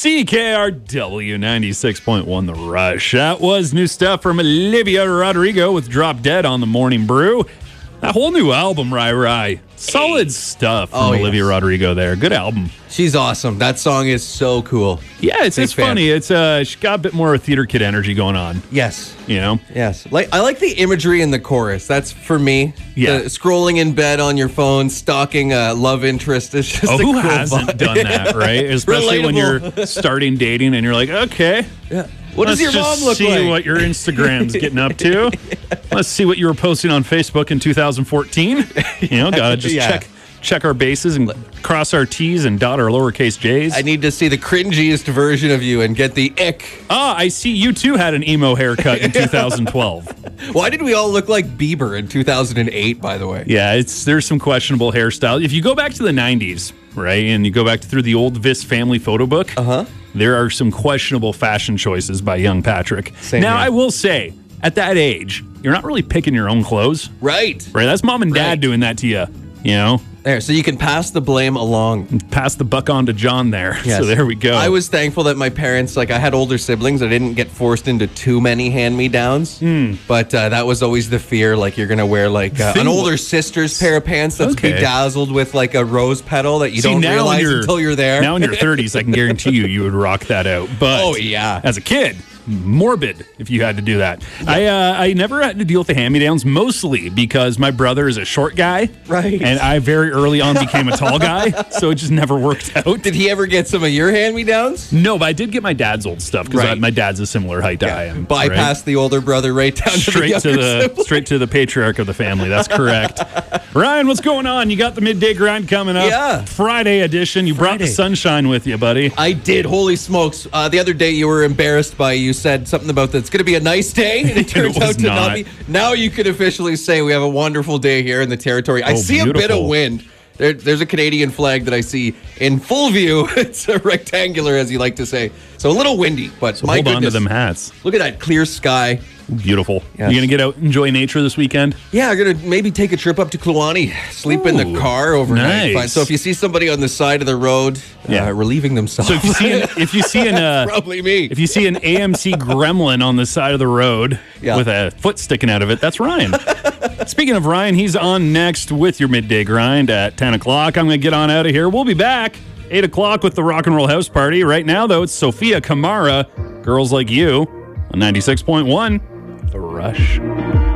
CKRW 96.1 The Rush. That was new stuff from Olivia Rodrigo with Drop Dead on the Morning Brew. That whole new album, Rai Rai. Solid stuff from Olivia Rodrigo there. Good album. She's awesome. That song is so cool. Yeah, it's funny. It's she got a bit more of theater kid energy going on. Yes. You know? Yes. I like the imagery in the chorus. That's for me. Yeah. Scrolling in bed on your phone, stalking a love interest is just who cool hasn't vibe. done that, right? Especially when Relatable. you're starting dating and you're like, okay. Yeah. What does your mom look see like? what your Instagram's getting up to. Let's see what you were posting on Facebook in 2014. You know, gotta just check our bases and cross our T's and dot our lowercase J's. I need to see the cringiest version of you and get the ick. I see you too had an emo haircut in 2012. Why did we all look like Bieber in 2008, by the way? Yeah, there's some questionable hairstyle. If you go back to the 90s, right, and you go back through the old Vis family photo book, there are some questionable fashion choices by young Patrick. Now, I will say, at that age, you're not really picking your own clothes. Right. Right, that's mom and dad doing that to you, you know? There, so you can pass the blame along. Pass the buck on to John there. Yes. So there we go. I was thankful that my parents, I had older siblings. I didn't get forced into too many hand-me-downs. But that was always the fear, you're going to wear, an older sister's pair of pants that's bedazzled with, a rose petal that you don't realize until you're there. Now in your 30s, I can guarantee you would rock that out. But as a kid, morbid if you had to do that. I never had to deal with the hand-me-downs, mostly because my brother is a short guy. Right. And I very early on became a tall guy, so it just never worked out. Did he ever get some of your hand-me-downs? No, but I did get my dad's old stuff because my dad's a similar height to I am. Bypass the older brother right down straight to the patriarch of the family. That's correct. Ryan, what's going on? You got the midday grind coming up. Yeah. Friday edition. You brought the sunshine with you, buddy. I did. Holy smokes. The other day you were embarrassed by, you said something about it's going to be a nice day, and it turns out to not be. Now you can officially say we have a wonderful day here in the territory. I see a bit of wind. There's a Canadian flag that I see in full view. It's a rectangular, as you like to say. So a little windy, but so my hold goodness. on to them hats. Look at that clear sky. Beautiful. Yes. You going to get out and enjoy nature this weekend? Yeah, I'm going to maybe take a trip up to Kluwani, sleep in the car overnight. Nice. So if you see somebody on the side of the road relieving themselves. So if you see an probably me. If you see an AMC gremlin on the side of the road with a foot sticking out of it, that's Ryan. Speaking of Ryan, he's on next with your midday grind at 10 o'clock. I'm going to get on out of here. We'll be back 8 o'clock with the Rock and Roll House Party. Right now, though, it's Sophia Kamara, Girls Like You, on 96.1 The Rush.